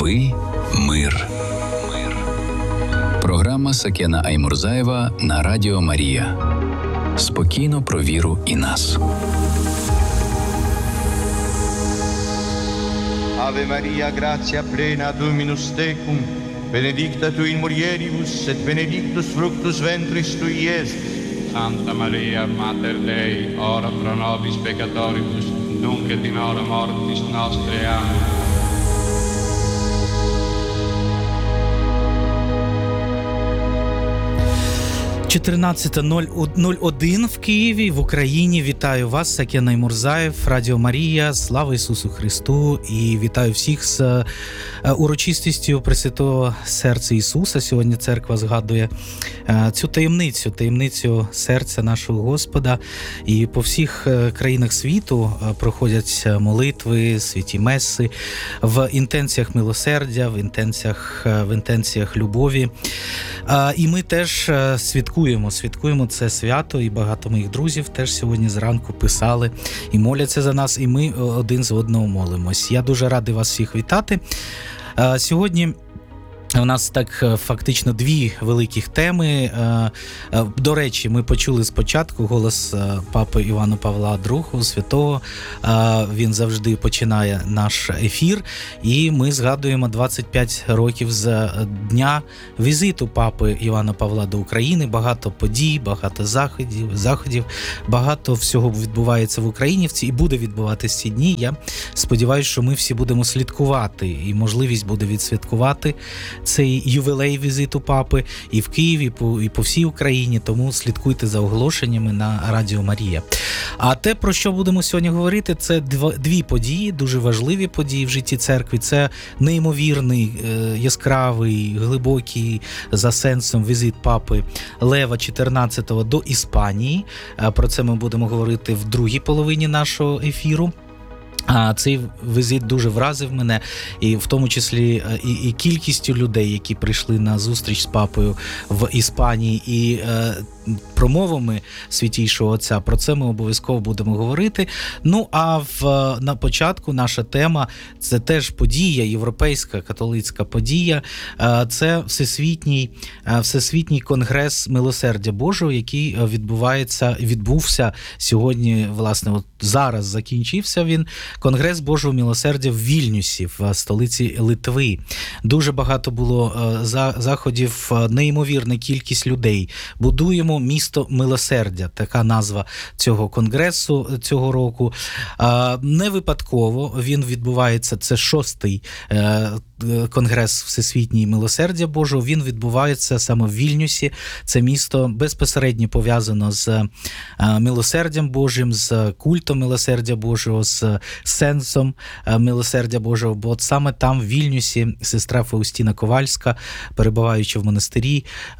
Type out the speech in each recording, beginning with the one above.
Папи «Мир». Програма Сакена Аймурзаєва на Радіо Марія. Спокійно про віру і нас. Ave Maria, gratia plena, Dominus tecum, benedicta tu in mulieribus, et benedictus fructus ventris tui, Iesus. Santa Maria, Mater Dei, ora pro nobis peccatoribus, nunc et in hora mortis nostre. Amen. «14:01 в Києві, в Україні. Вітаю вас, Сакен Аймурзаєв, Радіо Марія. Слава Ісусу Христу! І вітаю всіх з урочистістю Пресвятого Серця Ісуса. Сьогодні церква згадує цю таємницю серця нашого Господа. І по всіх країнах світу проходять молитви, святі меси в інтенціях милосердя, в інтенціях любові. І ми теж святкуємо це свято, і багато моїх друзів теж сьогодні зранку писали і моляться за нас, і ми один з одного молимось. Я дуже радий вас всіх вітати. Сьогодні у нас так фактично дві великих теми. До речі, ми почули спочатку голос папи Івана Павла II, святого. Він завжди починає наш ефір. І ми згадуємо 25 років з дня візиту папи Івана Павла до України. Багато подій, багато заходів, багато всього відбувається в Україні і буде відбуватися ці дні. Я сподіваюся, що ми всі будемо слідкувати, і можливість буде відсвяткувати цей ювілей візиту папи і в Києві, і по всій Україні, тому слідкуйте за оголошеннями на Радіо Марія. А те, про що будемо сьогодні говорити, це дві події, дуже важливі події в житті церкви. Це неймовірний, яскравий, глибокий за сенсом візит папи Лева XIV до Іспанії. Про це ми будемо говорити в другій половині нашого ефіру. Цей візит дуже вразив мене, і в тому числі і кількістю людей, які прийшли на зустріч з папою в Іспанії, і промовами Святійшого Отця. Про це ми обов'язково будемо говорити. Ну, а на початку наша тема – це теж подія, європейська католицька подія. Це Всесвітній конгрес милосердя Божого, який відбувся сьогодні, власне, от зараз закінчився він, Конгрес Божого милосердя в Вільнюсі, в столиці Литви. Дуже багато було заходів, неймовірна кількість людей. Будуємо місто милосердя, така назва цього конгресу цього року. Не випадково він відбувається, це 6-й конгрес Всесвітній милосердя Божого, він відбувається саме в Вільнюсі. Це місто безпосередньо пов'язано з милосердям Божим, з культом милосердя Божого, з сенсом милосердя Божого, бо от саме там, в Вільнюсі, сестра Фаустіна Ковальська, перебуваючи в монастирі,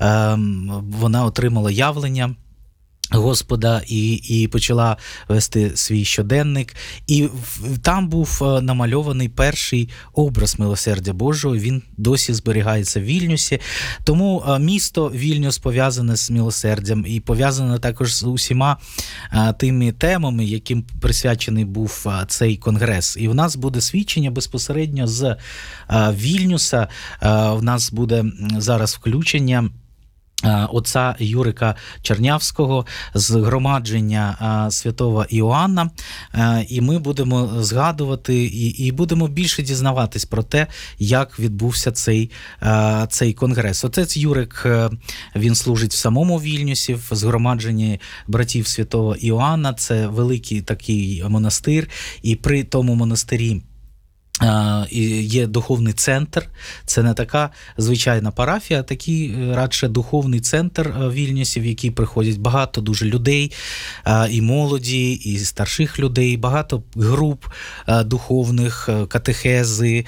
вона отримала явлення Господа і почала вести свій щоденник. І там був намальований перший образ милосердя Божого, він досі зберігається в Вільнюсі. Тому місто Вільнюс пов'язане з милосердям і пов'язане також з усіма тими темами, яким присвячений був цей конгрес. І в нас буде свідчення безпосередньо з Вільнюса. В нас буде зараз включення отця Юрика Чернявського з громадження святого Іоанна, і ми будемо згадувати і будемо більше дізнаватись про те, як відбувся цей конгрес. Отець Юрик, він служить в самому Вільнюсі, в згромадженні братів святого Іоанна. Це великий такий монастир, і при тому монастирі є духовний центр. Це не така звичайна парафія, а такий радше духовний центр Вільнюсі, в який приходять багато дуже людей, і молоді, і старших людей, багато груп духовних, катехези.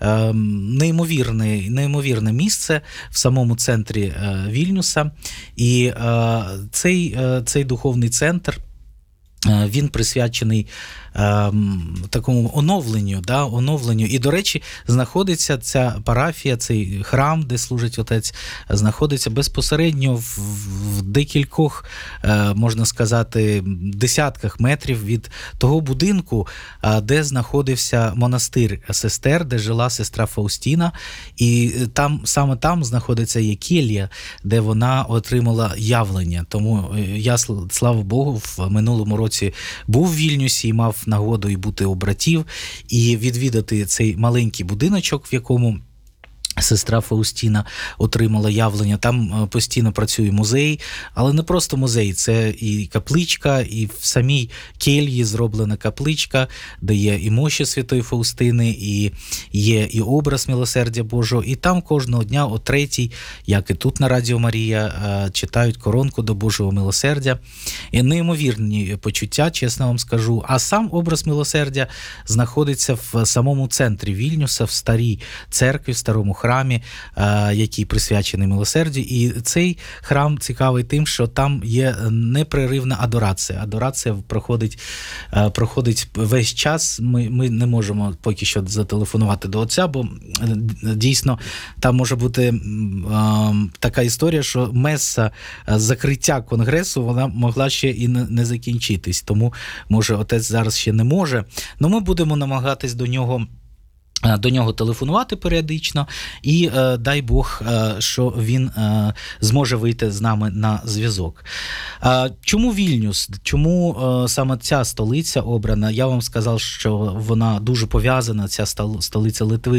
Неймовірне місце в самому центрі Вільнюса. І цей духовний центр Він присвячений такому оновленню. І, до речі, знаходиться ця парафія, цей храм, де служить отець, знаходиться безпосередньо в декількох, можна сказати, десятках метрів від того будинку, де знаходився монастир сестер, де жила сестра Фаустіна. І саме там знаходиться Єкелія, де вона отримала явлення. Тому я, слава Богу, в минулому році був в Вільнюсі і мав нагоду і бути у братів, і відвідати цей маленький будиночок, в якому сестра Фаустіна отримала явлення. Там постійно працює музей, але не просто музей, це і капличка, і в самій кельї зроблена капличка, де є і мощі святої Фаустини, і є і образ милосердя Божого. І там кожного дня о 3-й, як і тут на Радіо Марія, читають коронку до Божого милосердя. І неймовірні почуття, чесно вам скажу. А сам образ милосердя знаходиться в самому центрі Вільнюса, в старій церкві, в старому храмі, який присвячений милосердю. І цей храм цікавий тим, що там є непреривна адорація. Адорація проходить весь час. Ми не можемо поки що зателефонувати до отця, бо дійсно там може бути така історія, що меса закриття конгресу, вона могла ще і не закінчитись. Тому, може, отець зараз ще не може. Но ми будемо намагатись до нього телефонувати періодично, і дай Бог, що він зможе вийти з нами на зв'язок. Чому Вільнюс? Чому саме ця столиця обрана? Я вам сказав, що вона дуже пов'язана, ця столиця Литви,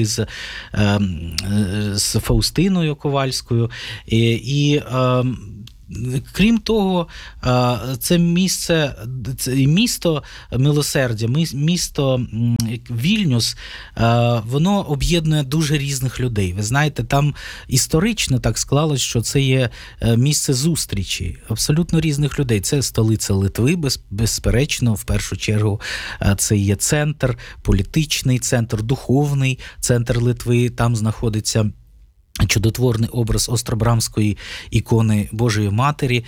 з Фаустиною Ковальською. І крім того, це місто милосердя, місто Вільнюс, воно об'єднує дуже різних людей. Ви знаєте, там історично так склалось, що це є місце зустрічі абсолютно різних людей. Це столиця Литви, безперечно, в першу чергу. Це є центр, політичний центр, духовний центр Литви. Там знаходиться чудотворний образ Острабрамської ікони Божої Матері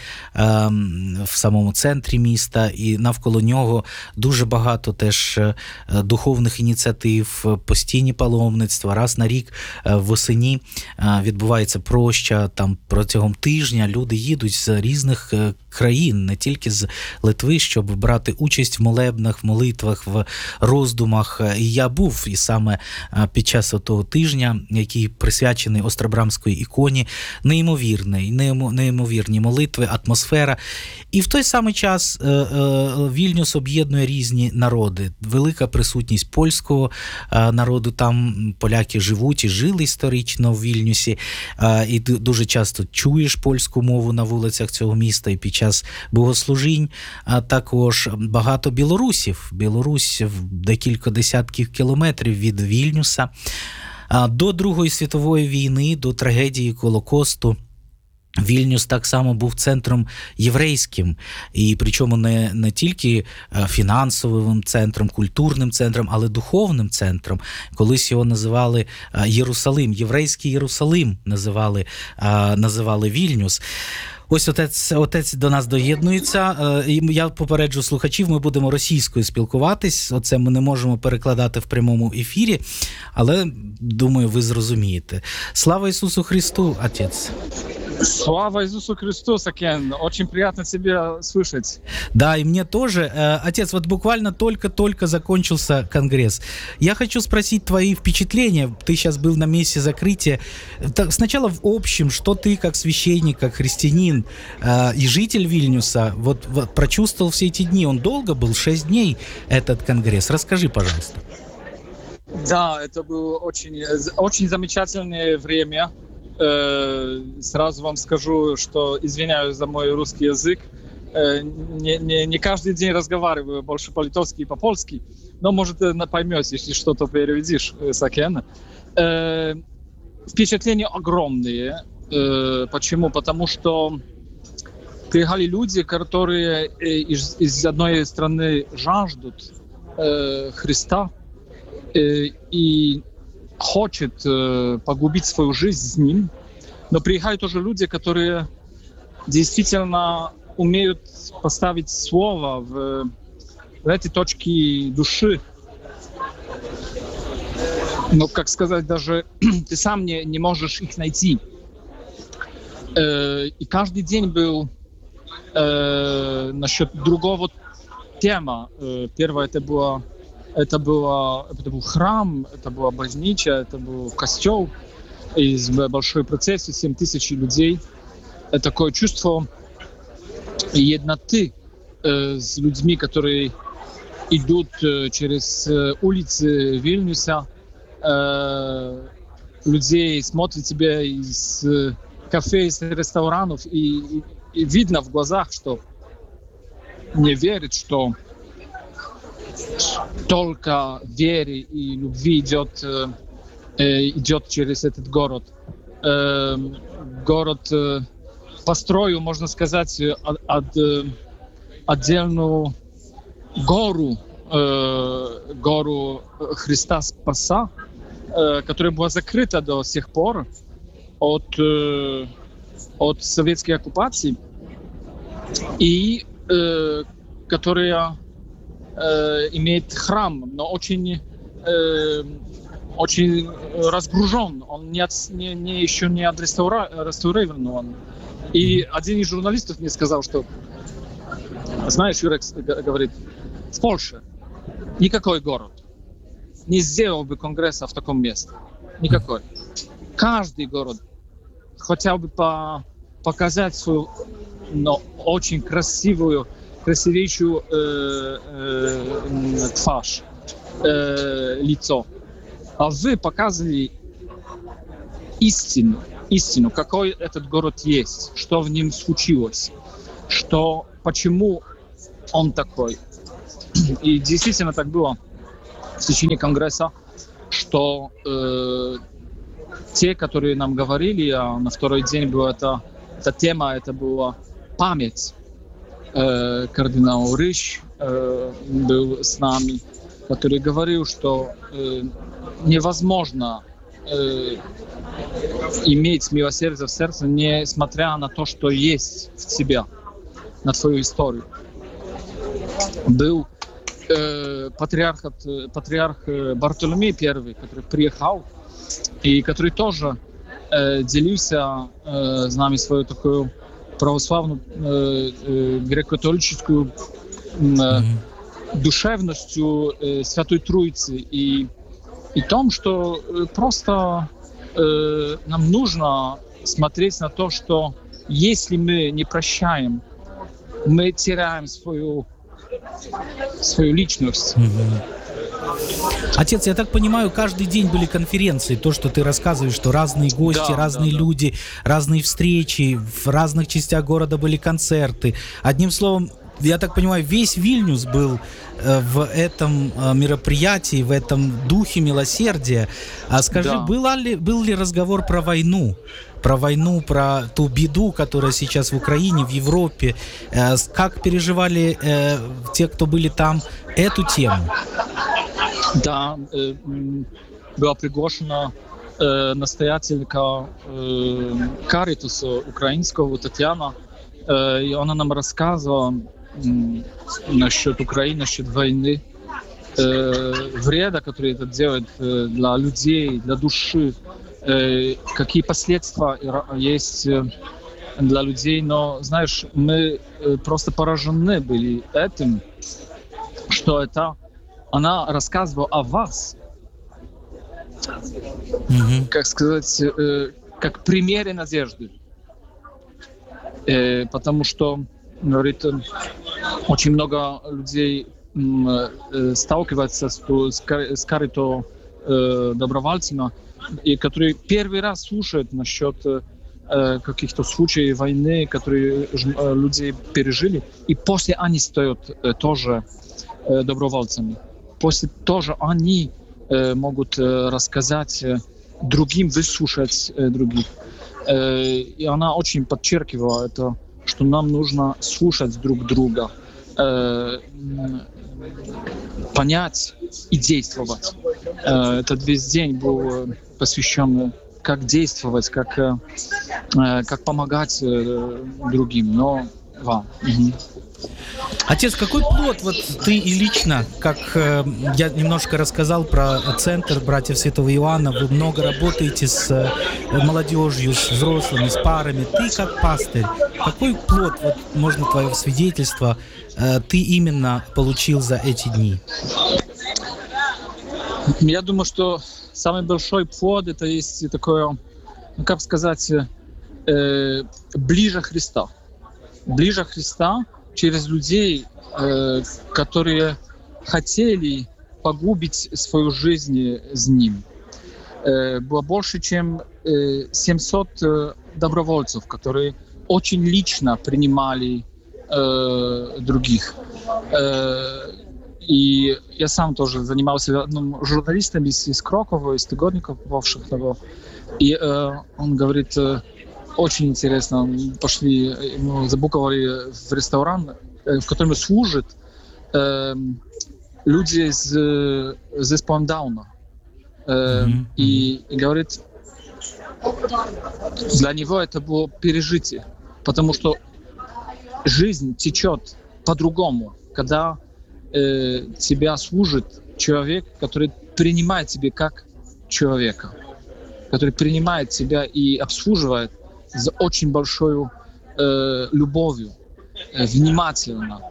в самому центрі міста, і навколо нього дуже багато теж духовних ініціатив, постійні паломництва. Раз на рік восені відбувається проща, там протягом тижня люди їдуть з різних країн, не тільки з Литви, щоб брати участь в молебнах, в молитвах, в роздумах. І я був і саме під час того тижня, який присвячений Острабрамської іконі, неймовірні молитви, атмосфера. І в той самий час Вільнюс об'єднує різні народи. Велика присутність польського народу, там поляки живуть і жили історично в Вільнюсі, і дуже часто чуєш польську мову на вулицях цього міста і під час богослужінь. Також багато білорусів. Білорусь в декілька десятків кілометрів від Вільнюса. До Другої світової війни, до трагедії Голокосту, Вільнюс так само був центром єврейським, і причому не тільки фінансовим центром, культурним центром, але духовним центром. Колись його називали Єрусалим, єврейський Єрусалим називали Вільнюс. Ось отець до нас доєднується. Я попереджу слухачів, ми будемо російською спілкуватись. Оце ми не можемо перекладати в прямому ефірі, але, думаю, ви зрозумієте. Слава Ісусу Христу, отець! Слава Иисусу Христу, Сакен. Очень приятно тебя слышать. Да, и мне тоже. Отец, вот буквально только закончился конгресс. Я хочу спросить твои впечатления. Ты сейчас был на месте закрытия. Сначала в общем, что ты как священник, как христианин и житель Вильнюса вот прочувствовал все эти дни? Он долго был, 6 дней этот конгресс. Расскажи, пожалуйста. Да, это было очень замечательное время. Сразу вам скажу, что извиняюсь за мой русский язык. Не каждый день разговариваю больше по-литовски и по-польски, но, может, поймете, если что-то переведешь, Сакен. Впечатления огромные. Почему? Потому что приехали люди, которые из одной страны жаждут Христа и хочет погубить свою жизнь с ним, но приезжают тоже люди, которые действительно умеют поставить слово эти точки души, ну, как сказать, даже ты сам не можешь их найти. И каждый день был насчет другого тема. Первое это был храм, это была больнича, это был костел из большой процессии, 7 тысяч людей. Это такое чувство едноты с людьми, которые идут через улицы Вильнюса. Людей смотрят тебя из кафе, из ресторанов, и видно в глазах, что не верит, что только веры и любви идет через этот город. Город построил, можно сказать, отдельную гору Христа Спаса, которая была закрыта до сих пор от советской оккупации, и которая имеет храм, но очень разгружен, он еще не отреставрирован. И один из журналистов мне сказал, что, знаешь, Юрек говорит, в Польше никакой город не сделал бы конгресса в таком месте. Никакой. Каждый город хотел бы показать свою, но очень красивейшую тварь, лицо. А вы показывали истину, какой этот город есть, что в нем случилось, почему он такой. И действительно так было в течение конгресса, что те, которые нам говорили, а на второй день была эта тема, это была память. Кардинал Рыщ был с нами, который говорил, что невозможно иметь милосердие в сердце, несмотря на то, что есть в тебе, на твою историю. Был патриарх Бартоломей I, который приехал, и который тоже делился с нами свою такую православную греко-католическую душевностью Святой Троицы и том, что просто нам нужно смотреть на то, что если мы не прощаем, мы теряем свою личность. Отец, я так понимаю, каждый день были конференции, то, что ты рассказываешь, что разные гости, разные люди, разные встречи, в разных частях города были концерты. Одним словом, я так понимаю, весь Вильнюс был в этом мероприятии, в этом духе милосердия. А скажи, был ли разговор про войну, про ту беду, которая сейчас в Украине, в Европе? Как переживали те, кто были там, эту тему? Да, была приглашена настоятелька Каритаса украинского Татьяна, и она нам рассказывала насчет Украины, насчет войны, вреда, который это делает для людей, для души, какие последствия есть для людей. Но, знаешь, мы просто поражены были этим, что это она рассказывала о вас, как сказать, как примере надежды. Потому что, говорит, очень много людей сталкиваются с карито добровольцами, и которые первый раз слушают насчет каких-то случаев войны, которые люди пережили, и после они стают тоже добровольцами. После тоже они могут рассказать другим, выслушать других. И она очень подчеркивала это, что нам нужно слушать друг друга, понять и действовать. Этот весь день был посвящен как действовать, как помогать другим. Но Отец, какой плод вот ты и лично, как я немножко рассказал про центр братьев Святого Иоанна, вы много работаете с молодежью, с взрослыми, с парами. Ты как пастырь, какой плод, вот можно твое свидетельство, ты именно получил за эти дни? Я думаю, что самый большой плод это есть такое, ну как сказать, ближе Христа. Ближе Христа через людей, которые хотели погубить свою жизнь с Ним. Было больше, чем 700 добровольцев, которые очень лично принимали других. И я сам тоже занимался журналистом из Кракова, из Тыгодника, попавших того. И он говорит, очень интересно, пошли, мы забуковали в ресторан, в котором служат люди с зэспом Дауна. И говорит, для него это было пережитие, потому что жизнь течет по-другому, когда тебя служит человек, который принимает тебя как человека, который принимает тебя и обслуживает с очень большой любовью, внимательно.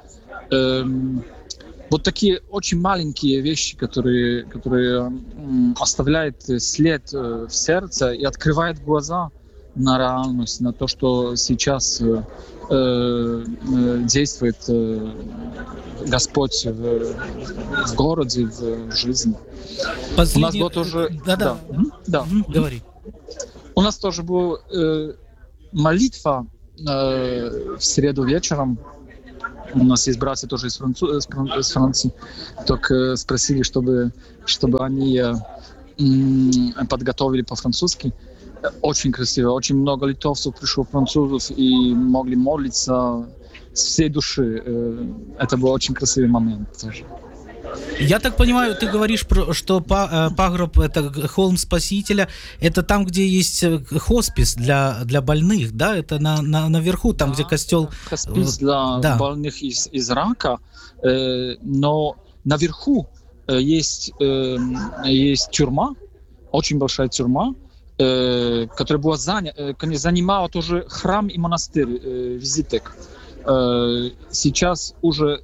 Вот такие очень маленькие вещи, которые оставляют след в сердце и открывают глаза на реальность, на то, что сейчас действует Господь в городе, в жизни. У нас было тоже... Да. Говори. У нас тоже была молитва в среду вечером. У нас есть братья тоже из Франции. Только спросили, чтобы они подготовили по-французски. Очень красиво. Очень много литовцев пришло, французов, и могли молиться с всей души. Это был очень красивый момент тоже. Я так понимаю, ты говоришь, что пагроб, это холм Спасителя, это там, где есть хоспис для больных, да? Это наверху, там, где костел... Хоспис для больных из рака, но наверху есть тюрьма, очень большая тюрьма, которая была занимала тоже храм и монастырь Визитек. Сейчас уже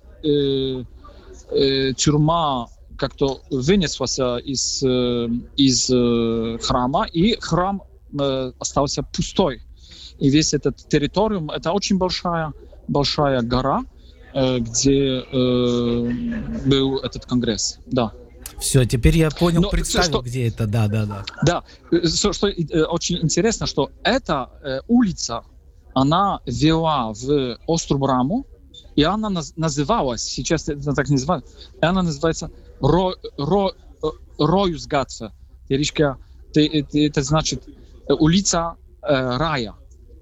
тюрьма как-то вынеслась из храма, и храм остался пустой. И весь этот территориум, это очень большая гора, где был этот конгресс. Да. Все, теперь я понял, представил, где это. Да. Да, что очень интересно, что эта улица, она вела в Остру-Браму, и она называлась, сейчас это так не называют, она называется Роюсгатце. Это значит улица рая.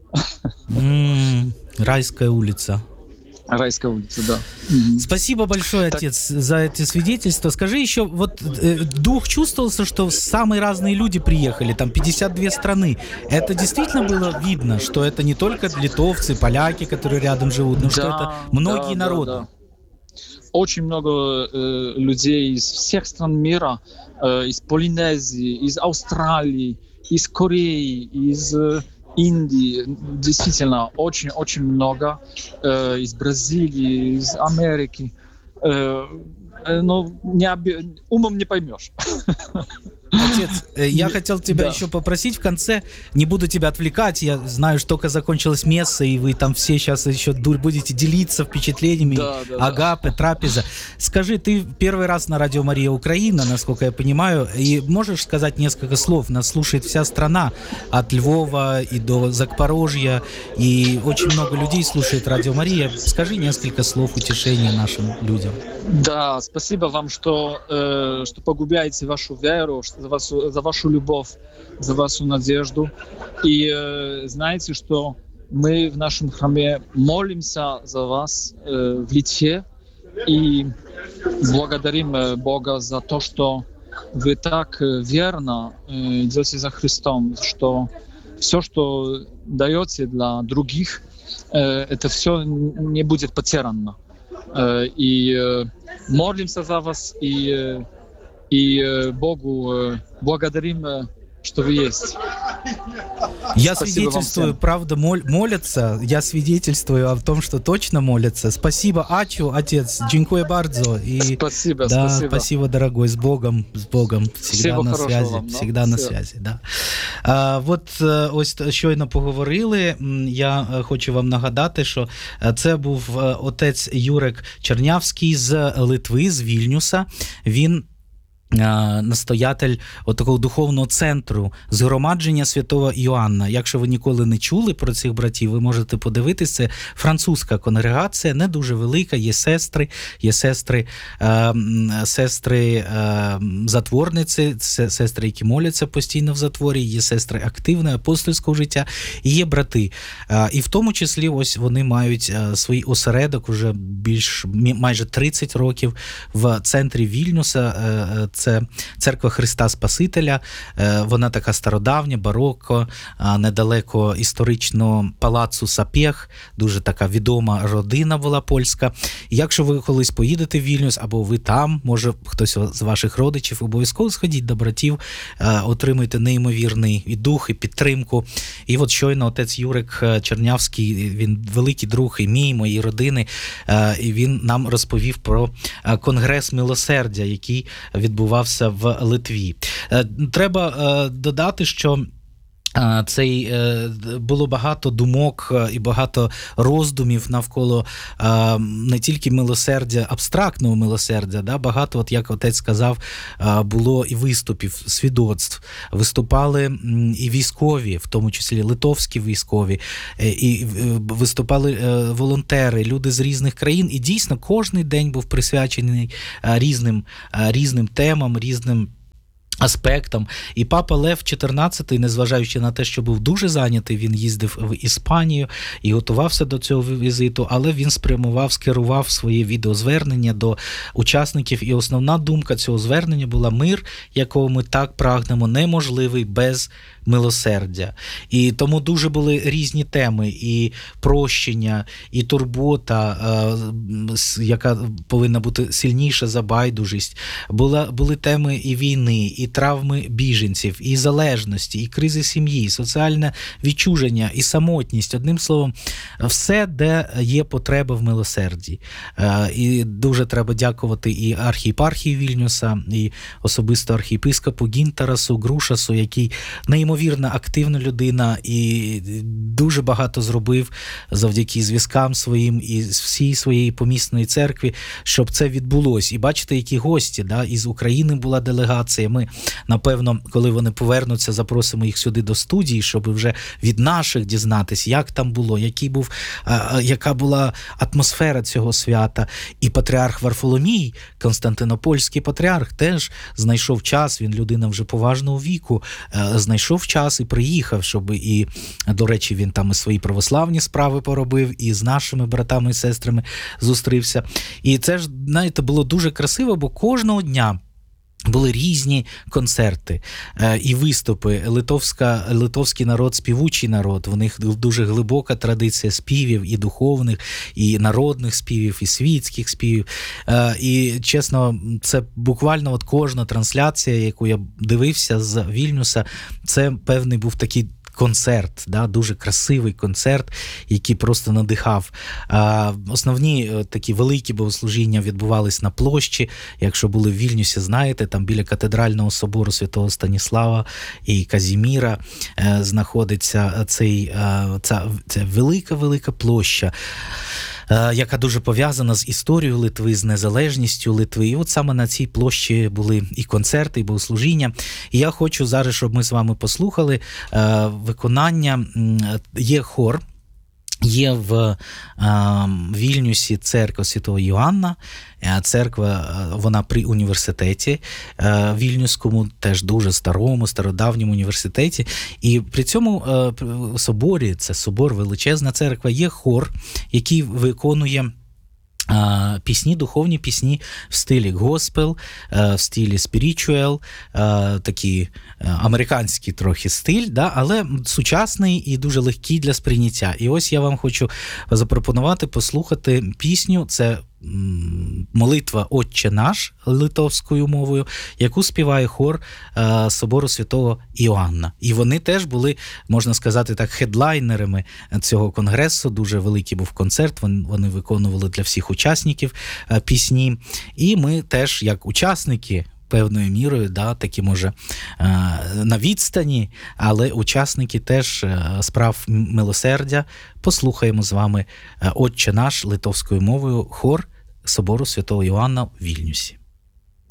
Райская улица. Райская улица, да. Спасибо большое, отец, за эти свидетельства. Скажи еще, вот дух чувствовался, что самые разные люди приехали, там 52 страны. Это действительно было видно, что это не только литовцы, поляки, которые рядом живут, но что это многие народы. Да. Очень много людей из всех стран мира, из Полинезии, из Австралии, из Кореи, из Индии, действительно, очень-очень много, из Бразилии, из Америки. Но умом не поймешь. Отец, я хотел тебя еще попросить в конце, не буду тебя отвлекать, я знаю, что только закончилась месса, и вы там все сейчас еще будете делиться впечатлениями, агапы, трапеза. Скажи, ты первый раз на Радио Мария Украина, насколько я понимаю, и можешь сказать несколько слов? Нас слушает вся страна, от Львова и до Запорожья, и очень много людей слушает Радио Мария. Скажи несколько слов утешения нашим людям. Да, спасибо вам, что погубляете вашу веру, за вашу любовь, за вашу надежду. И знаете, что мы в нашем храме молимся за вас в Литве и благодарим Бога за то, что вы так верно идете за Христом, что все, что даете для других, это все не будет потеряно. И молимся за вас, и Богу благодарим, что вы есть. Я Спасибо свидетельствую, вам всем. правда, молятся. Я свидетельствую о том, что точно молятся. Спасибо, Ачу, отец. Dziękuję bardzo. И Спасибо, да, спасибо. спасибо, дорогой, с Богом. Всегда Всего на хорошого связи. вам, да? Всегда на Все. связи, да. Ось щойно поговорили. Я хочу вам нагадати, що це був отець Юрек Чернявський з Литви, з Вільнюса. Він настоятель такого духовного центру згромадження Святого Іоанна. Якщо ви ніколи не чули про цих братів, ви можете подивитися. Це французька конгрегація, не дуже велика, є сестри затворниці, сестри, які моляться постійно в затворі, є сестри активного апостольського життя, і є брати. І в тому числі ось вони мають свій осередок уже майже 30 років в центрі Вільнюса. Це Церква Христа Спасителя, вона така стародавня, барокко, недалеко історичного палацу Сапєх, дуже така відома родина була польська. І якщо ви колись поїдете в Вільнюс, або ви там, може хтось з ваших родичів, обов'язково сходіть до братів, отримуйте неймовірний і дух, і підтримку. І от щойно отець Юрик Чернявський, він великий друг і мій, моєї родини, і він нам розповів про Конгрес Милосердя, який відбувався в Литві. Треба додати, що було багато думок і багато роздумів навколо не тільки милосердя, абстрактного милосердя, да? Багато, от як отець сказав, було і виступів, свідоцтв. Виступали і військові, в тому числі литовські військові, і виступали волонтери, люди з різних країн, і дійсно кожний день був присвячений різним темам, різним аспектам. І папа Лев XIV, незважаючи на те, що був дуже зайнятий, він їздив в Іспанію і готувався до цього візиту, але він скерував своє відеозвернення до учасників, і основна думка цього звернення була: мир, якого ми так прагнемо, неможливий без милосердя. І тому дуже були різні теми: і прощення, і турбота, яка повинна бути сильніша за байдужість. Були теми і війни, і травми біженців, і залежності, і кризи сім'ї, і соціальне відчуження, і самотність. Одним словом, все, де є потреба в милосерді. І дуже треба дякувати і архієпархії Вільнюса, і особисто архієпископу Гінтарасу Грушасу, який неймовірно активна людина і дуже багато зробив завдяки зв'язкам своїм і всій своєї помісної церкві, щоб це відбулось. І бачите, які гості, да? Із України була делегація. Ми, напевно, коли вони повернуться, запросимо їх сюди до студії, щоб вже від наших дізнатись, як там було, яка була атмосфера цього свята. І патріарх Варфоломій, Константинопольський патріарх, теж знайшов час, він людина вже поважного віку, знайшов час і приїхав, щоб і, до речі, він там і свої православні справи поробив, і з нашими братами і сестрами зустрівся. І це ж, знаєте, було дуже красиво, бо кожного дня були різні концерти і виступи. Литовський народ – співучий народ. В них дуже глибока традиція співів, і духовних, і народних співів, і світських співів. І, чесно, це буквально от кожна трансляція, яку я дивився з Вільнюса, це певний був такий концерт, да, дуже красивий концерт, який просто надихав. Основні такі великі богослужіння відбувались на площі. Якщо були в Вільнюсі, знаєте, там біля катедрального собору Святого Станіслава і Казіміра знаходиться ця велика площа, яка дуже пов'язана з історією Литви, з незалежністю Литви. І от саме на цій площі були і концерти, і богослужіння. І я хочу зараз, щоб ми з вами послухали виконання. Є хор, є в Вільнюсі церква Святого Іоанна. Церква, вона при університеті Вільнюському, теж дуже старому, стародавньому університеті. І при цьому соборі, це собор, величезна церква, є хор, який виконує пісні, духовні пісні в стилі госпел, в стилі спірічуел, такий американський трохи стиль, да, але сучасний і дуже легкий для сприйняття. І ось я вам хочу запропонувати послухати пісню, це молитва «Отче наш» литовською мовою, яку співає хор Собору Святого Іоанна. І вони теж були, можна сказати так, хедлайнерами цього конгресу. Дуже великий був концерт, вони виконували для всіх учасників пісні. І ми теж, як учасники, певною мірою, да, такі, може, на відстані, але учасники теж справ милосердя, послухаємо з вами «Отче наш» литовською мовою, хор Собору Святого Іоанна в Вільнюсі.